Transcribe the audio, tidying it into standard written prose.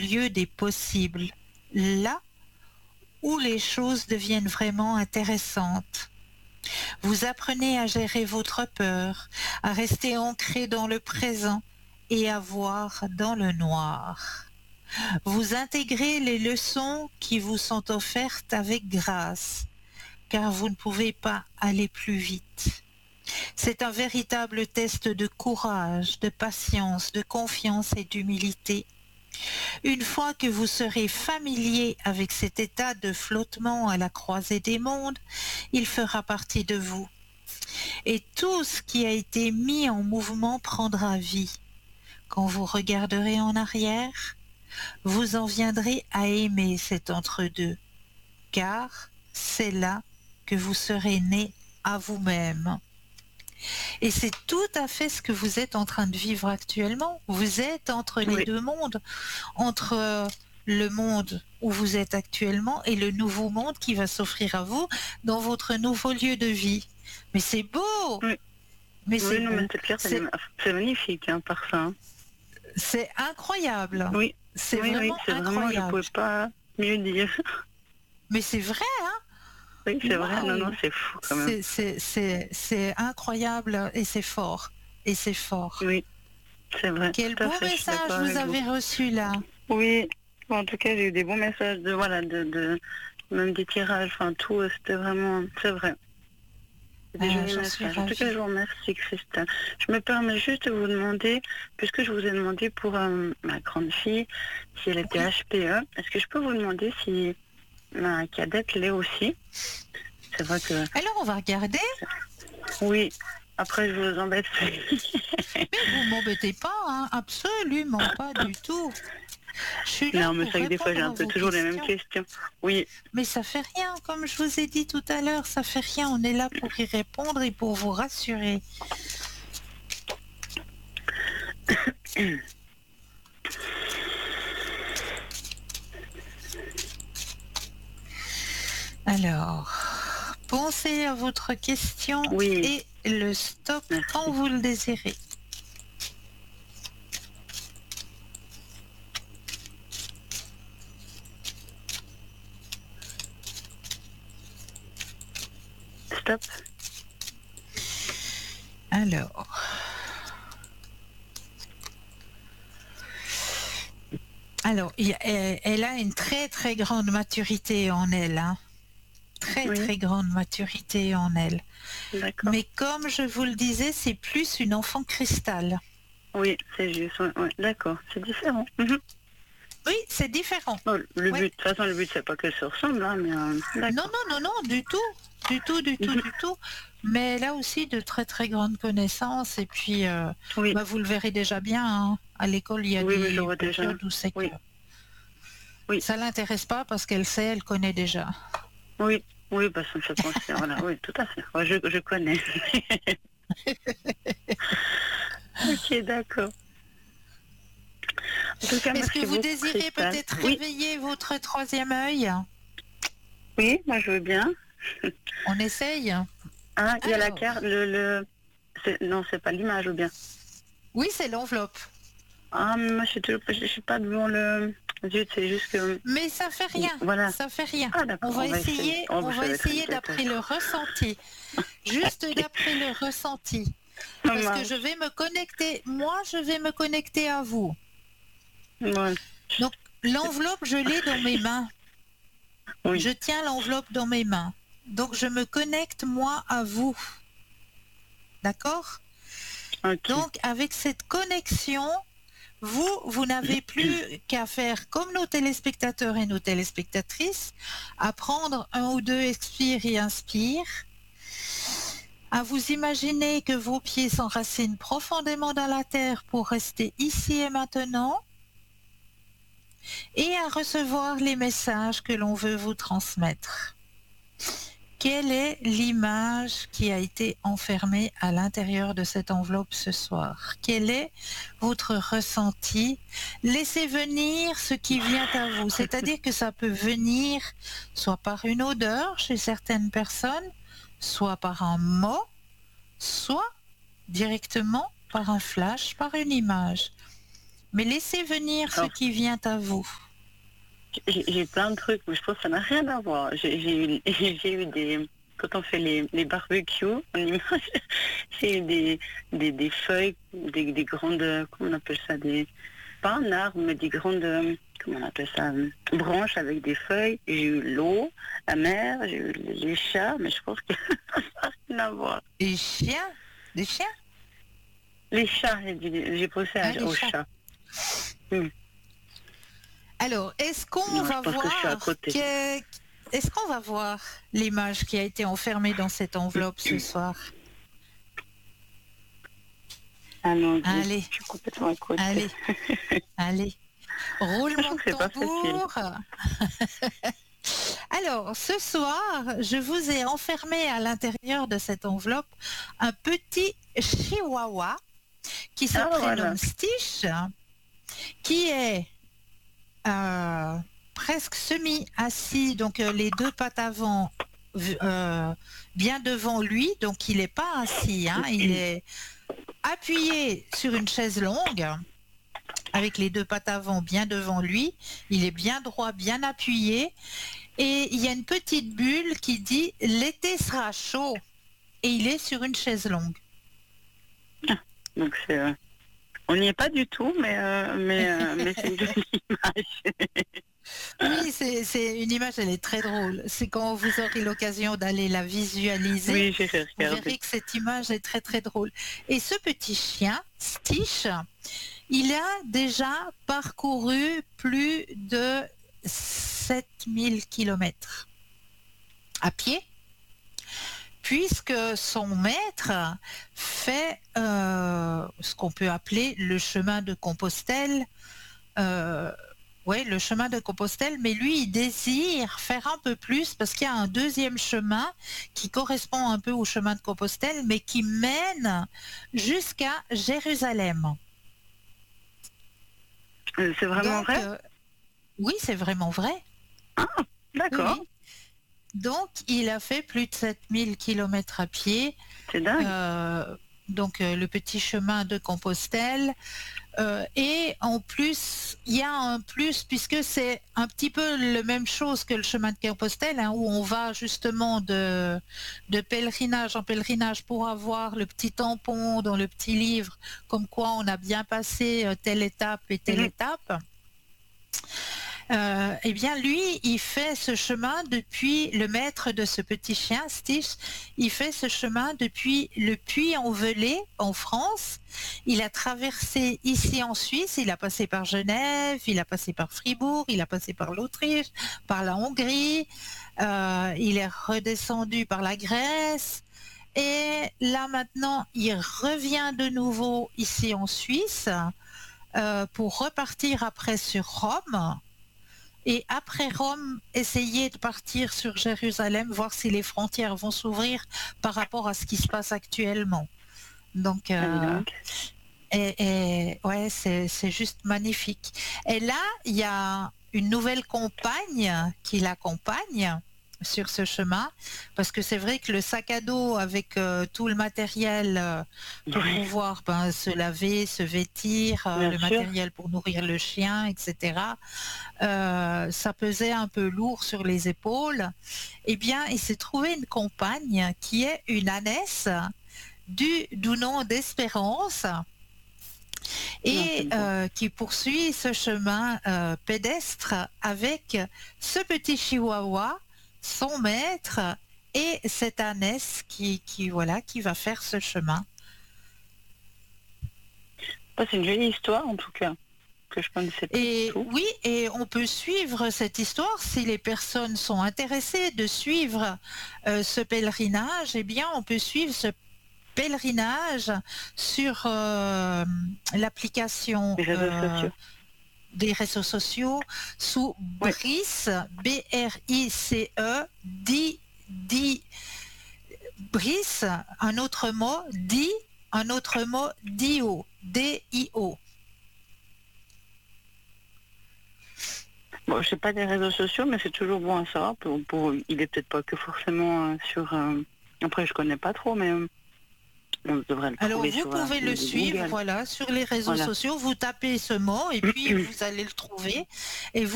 lieu des possibles, là où les choses deviennent vraiment intéressantes. Vous apprenez à gérer votre peur, à rester ancré dans le présent et à voir dans le noir. Vous intégrez les leçons qui vous sont offertes avec grâce, car vous ne pouvez pas aller plus vite. C'est un véritable test de courage, de patience, de confiance et d'humilité. Une fois que vous serez familier avec cet état de flottement à la croisée des mondes, il fera partie de vous. Et tout ce qui a été mis en mouvement prendra vie. Quand vous regarderez en arrière, vous en viendrez à aimer cet entre-deux, car c'est là que vous serez né à vous-même. Et c'est tout à fait ce que vous êtes en train de vivre actuellement. Vous êtes entre les deux mondes, entre le monde où vous êtes actuellement et le nouveau monde qui va s'offrir à vous dans votre nouveau lieu de vie. Mais c'est beau. Mais c'est beau. Mais c'est clair, c'est magnifique, hein, par ça. Hein. C'est incroyable. Oui, c'est vraiment incroyable. Je ne pouvais pas mieux dire. Mais c'est vrai, hein? Oui, c'est vrai, non, c'est fou quand même. C'est incroyable et c'est fort. Et c'est fort. Oui, c'est vrai. Quel beau message vous avez reçu là. Oui, en tout cas, j'ai eu des bons messages même des tirages, enfin tout, c'était vraiment, c'est vrai. Des jolis messages. En tout cas, je vous remercie, Christelle. Je me permets juste de vous demander, puisque je vous ai demandé pour ma grande fille, si elle était HPE, est-ce que je peux vous demander si ma cadette l'est aussi? C'est vrai que... Alors, on va regarder. Oui, après je vous embête. Mais vous m'embêtez pas, hein, absolument pas du tout. Je suis là non, mais c'est vrai que des fois j'ai un peu toujours les mêmes questions. Oui. Mais ça fait rien, comme je vous ai dit tout à l'heure, ça fait rien. On est là pour y répondre et pour vous rassurer. Alors, pensez à votre question et le stop quand vous le désirez. Stop. Alors, elle a une très très grande maturité en elle, hein. Très grande maturité en elle. Mais comme je vous le disais, c'est plus une enfant cristal. Oui, c'est juste, d'accord, c'est différent. Oui, c'est différent. Oh, le but, de toute façon, le but, c'est pas que ça ressemble, hein, mais... Non, du tout. Mais elle a aussi de très très grandes connaissances et puis vous le verrez déjà bien, hein. À l'école, il y a des périodes où c'est que... Ça l'intéresse pas parce qu'elle sait, elle connaît déjà. Oui, bah ça me fait penser, voilà, oui, tout à fait. Ouais, je connais. Ok, d'accord. Est-ce que vous désirez peut-être réveiller votre troisième œil? Oui, moi je veux bien. On essaye. Ah, il y a la carte, non, c'est pas l'image ou bien? Oui, c'est l'enveloppe. Ah, mais moi je suis pas devant le... C'est juste que... Mais ça fait rien. Voilà. Ça fait rien. Ah, on va essayer d'après le ressenti. Juste d'après le ressenti. Parce que je vais me connecter. Moi, je vais me connecter à vous. Ouais. Donc, l'enveloppe, je l'ai dans mes mains. Oui. Je tiens l'enveloppe dans mes mains. Donc, je me connecte, moi, à vous. D'accord? Donc, avec cette connexion... Vous n'avez plus qu'à faire comme nos téléspectateurs et nos téléspectatrices, à prendre un ou deux expire et inspire, à vous imaginer que vos pieds s'enracinent profondément dans la terre pour rester ici et maintenant, et à recevoir les messages que l'on veut vous transmettre. Quelle est l'image qui a été enfermée à l'intérieur de cette enveloppe ce soir? Quel est votre ressenti? Laissez venir ce qui vient à vous. C'est-à-dire que ça peut venir soit par une odeur chez certaines personnes, soit par un mot, soit directement par un flash, par une image. Mais laissez venir ce Alors, qui vient à vous. j'ai plein de trucs, mais je pense que ça n'a rien à voir. J'ai eu des... Quand on fait les barbecues, en image, j'ai eu des feuilles, des grandes... Comment on appelle ça, pas un arbre, mais des grandes... Comment on appelle ça, branches avec des feuilles. J'ai eu l'eau, la mer, j'ai eu les chats, mais je pense que ça n'a rien à voir. Les chiens? Des chiens? Les chats, j'ai pensé Les aux chats. chats. Hmm. Alors, est-ce qu'on Non, je va pense que je suis à voir côté. est-ce qu'on va voir l'image qui a été enfermée dans cette enveloppe ce soir? Ah non, Allez, je suis complètement à côté. allez, allez. Roulement de C'est pas facile. tambour. Alors, ce soir, je vous ai enfermé à l'intérieur de cette enveloppe un petit chihuahua qui se prénomme voilà. Stitch, qui est presque semi-assis, donc les deux pattes avant bien devant lui, donc il n'est pas assis, hein, il est appuyé sur une chaise longue avec les deux pattes avant bien devant lui, il est bien droit, bien appuyé, et il y a une petite bulle qui dit « l'été sera chaud » et il est sur une chaise longue. Donc c'est... On n'y est pas du tout, mais c'est une jolie image. Oui, c'est une image, elle est très drôle. C'est quand vous aurez l'occasion d'aller la visualiser, Oui, j'ai vous regardé. verrez que cette image est très très drôle. Et ce petit chien, Stitch, il a déjà parcouru plus de 7000 kilomètres à pied, puisque son maître fait ce qu'on peut appeler le chemin de Compostelle. Oui, le chemin de Compostelle, mais lui, il désire faire un peu plus parce qu'il y a un deuxième chemin qui correspond un peu au chemin de Compostelle, mais qui mène jusqu'à Jérusalem. C'est vraiment vrai? Oui, c'est vraiment vrai. Ah, d'accord. Oui. Donc, il a fait plus de 7000 kilomètres à pied. C'est dingue. Donc, le petit chemin de Compostelle. Et en plus, il y a un plus, puisque c'est un petit peu la même chose que le chemin de Compostelle, hein, où on va justement de pèlerinage en pèlerinage pour avoir le petit tampon dans le petit livre, comme quoi on a bien passé telle étape et telle étape. Eh bien, lui, il fait ce chemin depuis, le maître de ce petit chien, Stitch, il fait ce chemin depuis le Puy-en-Velay, en France. Il a traversé ici en Suisse, il a passé par Genève, il a passé par Fribourg, il a passé par l'Autriche, par la Hongrie, il est redescendu par la Grèce. Et là, maintenant, il revient de nouveau ici en Suisse pour repartir après sur Rome. Et après Rome, essayer de partir sur Jérusalem, voir si les frontières vont s'ouvrir par rapport à ce qui se passe actuellement. Donc, ouais, c'est juste magnifique. Et là, il y a une nouvelle compagne qui l'accompagne sur ce chemin, parce que c'est vrai que le sac à dos avec tout le matériel pour pouvoir se laver, se vêtir, le matériel pour nourrir le chien, etc., ça pesait un peu lourd sur les épaules. Eh bien, il s'est trouvé une compagne qui est une ânesse du nom d'Espérance et qui poursuit ce chemin pédestre avec ce petit chihuahua, son maître et cette ânesse qui va faire ce chemin. C'est une jolie histoire en tout cas, que je connaissais pas du tout. Oui, et on peut suivre cette histoire si les personnes sont intéressées de suivre ce pèlerinage. Eh bien, on peut suivre ce pèlerinage sur l'application des réseaux sociaux sous Brice, B-R-I-C-E, Brice, un autre mot, Dio, D-I-O. Bon, je sais pas des réseaux sociaux, mais c'est toujours bon à savoir. Il est peut-être pas que forcément sur... Après, je connais pas trop, mais On devrait le Alors, trouver vous sur pouvez le suivre, Google. voilà, sur les réseaux Voilà. sociaux, vous tapez ce mot et puis vous allez le trouver et